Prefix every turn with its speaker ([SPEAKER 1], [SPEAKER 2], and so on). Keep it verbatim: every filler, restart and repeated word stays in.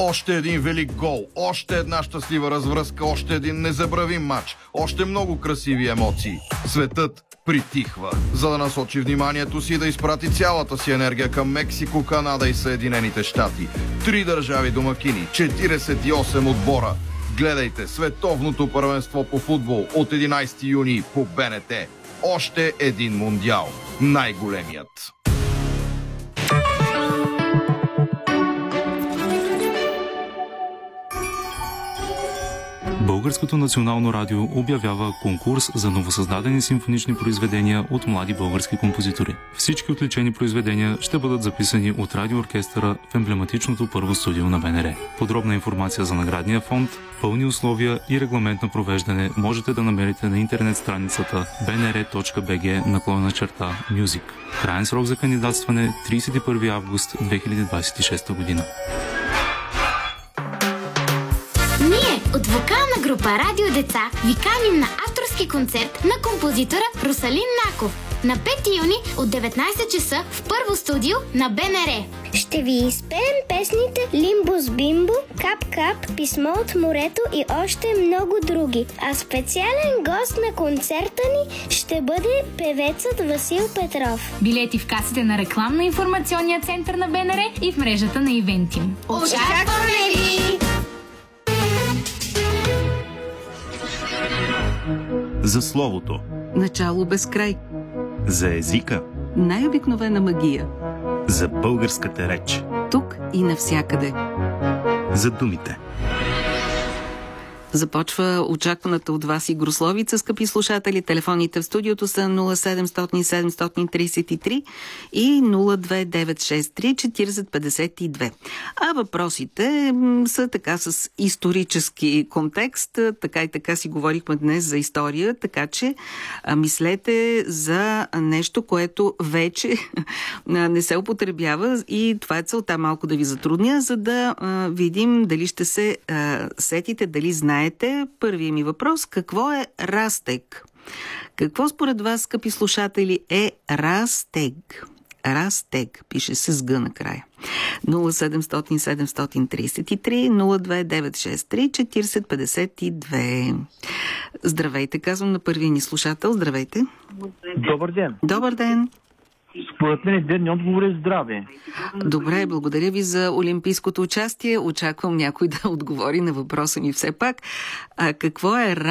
[SPEAKER 1] Още един велик гол, още една щастлива развръзка, още един незабравим матч, още много красиви емоции. Светът притихва, за да насочи вниманието си и да изпрати цялата си енергия към Мексико, Канада и Съединените щати. Три държави домакини, четиридесет и осем отбора. Гледайте световното първенство по футбол от единайсети юни по БНТ. Още един мундиал. Най-големият.
[SPEAKER 2] Българското национално радио обявява конкурс за новосъздадени симфонични произведения от млади български композитори. Всички отличени произведения ще бъдат записани от радиооркестъра в емблематичното първо студио на БНР. Подробна информация за наградния фонд, пълни условия и регламент на провеждане можете да намерите на интернет страницата би ен ар точка би джи наклонена черта Music. Краен срок за кандидатстване трийсет и първи август две хиляди двадесет и шеста година.
[SPEAKER 3] От вокална група Радио Деца ви каним на авторски концерт на композитора Русалин Наков на пети юни от деветнайсет часа в първо студио на БНР.
[SPEAKER 4] Ще ви изпеем песните Лимбус Бимбо, Кап Кап, Писмо от морето и още много други. А специален гост на концерта ни ще бъде певецът Васил Петров.
[SPEAKER 5] Билети в касите на рекламно-информационния център на БНР и в мрежата на Ивентим.
[SPEAKER 3] Очакваме ви!
[SPEAKER 6] За словото.
[SPEAKER 7] Начало без край.
[SPEAKER 6] За езика.
[SPEAKER 7] Най-обикновена магия.
[SPEAKER 6] За българската реч.
[SPEAKER 7] Тук и навсякъде.
[SPEAKER 6] За думите.
[SPEAKER 7] Започва очакваната от вас игрословица, скъпи слушатели. Телефоните в студиото са нула седемстотин седемстотин трийсет и три и нула две девет шест три четирийсет петдесет и две. А въпросите са така с исторически контекст. Така и така си говорихме днес за история, така че а, мислете за нещо, което вече не се употребява, и това е целта, малко да ви затрудня, за да а, видим дали ще се а, сетите, дали знаете. Първият ми въпрос: какво е растег? Какво според вас, скъпи слушатели, е растег? Растег. Пише се с Г накрая. нула седемстотин седемстотин трийсет и три нула две девет шест три четирийсет петдесет и две. Здравейте, казвам на първия ни слушател. Здравейте.
[SPEAKER 8] Добър ден.
[SPEAKER 7] Добър ден.
[SPEAKER 8] Според мен ден отговор е здраве.
[SPEAKER 7] Добре, благодаря ви за олимпийското участие. Очаквам някой да отговори на въпроса ми все пак. А какво е